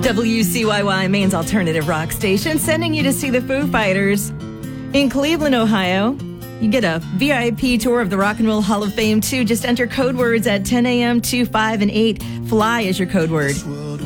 WCYY, Maine's alternative rock station, sending you to see the Foo Fighters. In Cleveland, Ohio, you get a VIP tour of the Rock and Roll Hall of Fame, too. Just enter code words at 10 a.m., 2, 5, and 8. Fly is your code word.